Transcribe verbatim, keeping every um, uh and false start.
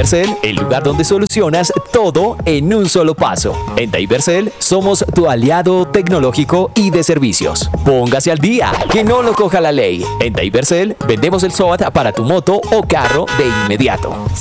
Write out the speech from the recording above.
Divercel, el lugar donde solucionas todo en un solo paso. En Divercel somos tu aliado tecnológico y de servicios. Póngase al día, que no lo coja la ley. En Divercel vendemos el S O A T para tu moto o carro de inmediato.